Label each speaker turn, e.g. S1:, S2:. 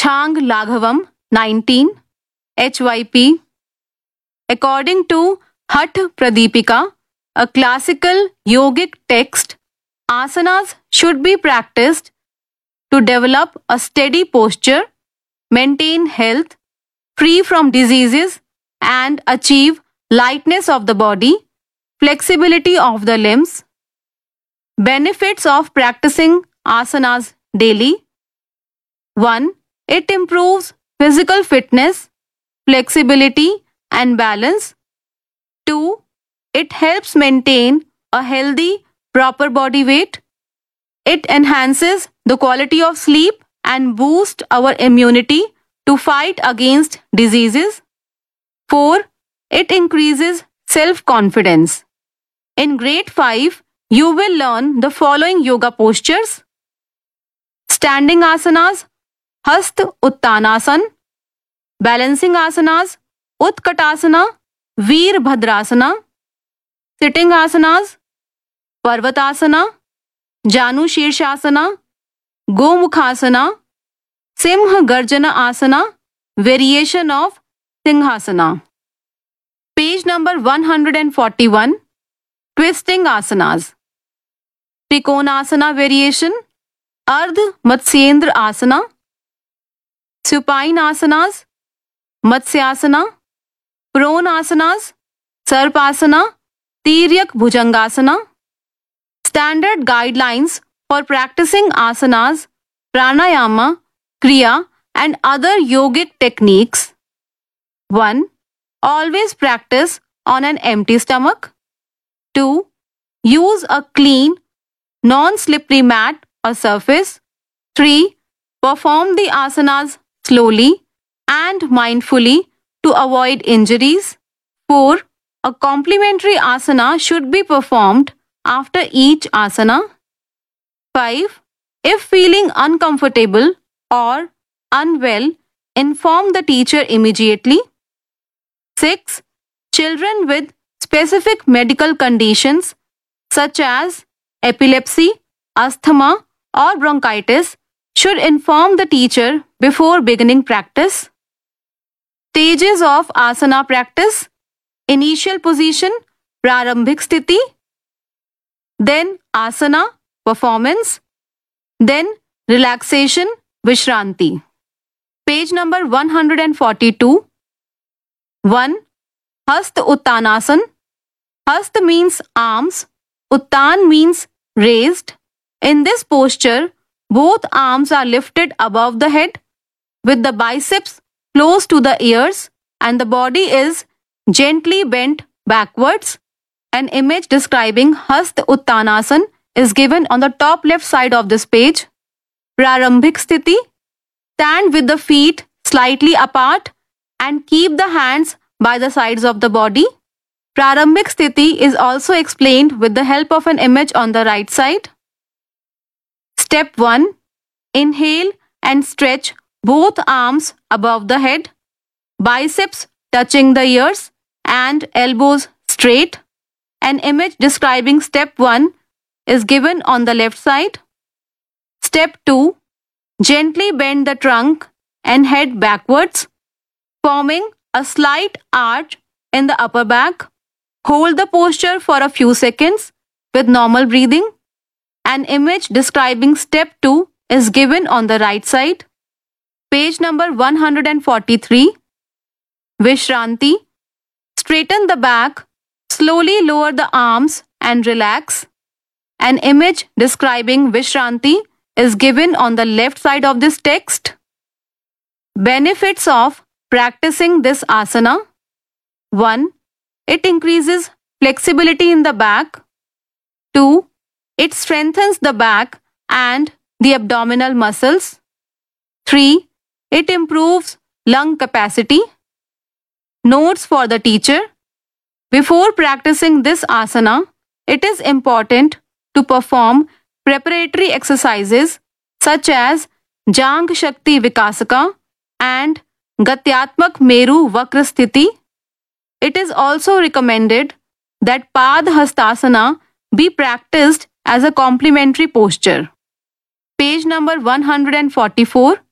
S1: Chang Laghavam 19 HYP. According to Hat Pradipika, a classical yogic text, asanas should be practiced to develop a steady posture, maintain health, free from diseases, and achieve lightness of the body, flexibility of the limbs. Benefits of practicing asanas daily. 1. It improves physical fitness, flexibility, and balance. 2. It helps maintain a healthy, proper body weight. It enhances the quality of sleep and boosts our immunity to fight against diseases. 4. It increases self-confidence. In grade 5, you will learn the following yoga postures. Standing asanas, Hast Uttanasan. Balancing asanas, Utkatasana, Veerbhadrasana. Sitting asanas, Parvatasana, Janu Shirshasana, Gomukhasana, Simha Garjana Asana, variation of Singhasana. Page number 141. Twisting asanas. Trikonasana variation, Ardh Matsyendra Asana. Supine asanas, Matsyasana. Prone asanas, Sarpasana, Tiryak Bhujangasana. Standard guidelines for practicing asanas, pranayama, kriya, and other yogic techniques. 1. Always practice on an empty stomach. 2. Use a clean, non-slippery mat or surface. 3. Perform the asanas slowly and mindfully to avoid injuries. 4. A complementary asana should be performed after each asana. 5. If feeling uncomfortable or unwell, inform the teacher immediately. 6. Children with specific medical conditions such as epilepsy, asthma, or bronchitis should inform the teacher before beginning practice. Stages of asana practice. Initial position, Prarambhik Sthiti. Then asana, performance. Then relaxation, Vishranti. Page number 142. 1. Hast Uttanasan. Hast means arms. Uttan means raised. In this posture, both arms are lifted above the head with the biceps close to the ears and the body is gently bent backwards. An image describing Hast Uttanasan is given on the top left side of this page. Prarambhik Sthiti. Stand with the feet slightly apart and keep the hands by the sides of the body. Prarambhik Sthiti is also explained with the help of an image on the right side. Step 1. Inhale and stretch both arms above the head, biceps touching the ears and elbows straight. An image describing step 1 is given on the left side. Step 2. Gently bend the trunk and head backwards, forming a slight arch in the upper back. Hold the posture for a few seconds with normal breathing. An image describing step 2 is given on the right side. Page number 143. Vishranti. Straighten the back, slowly lower the arms and relax. An image describing Vishranti is given on the left side of this text. Benefits of practicing this asana. 1. It increases flexibility in the back. 2. It strengthens the back and the abdominal muscles. 3. It improves lung capacity. Notes for the teacher. Before practicing this asana, it is important to perform preparatory exercises such as Jang Shakti Vikasaka and Gatyatmak Meru Vakra Sthiti. It is also recommended that Pad Hastasana be practiced as a complementary posture. Page number 144.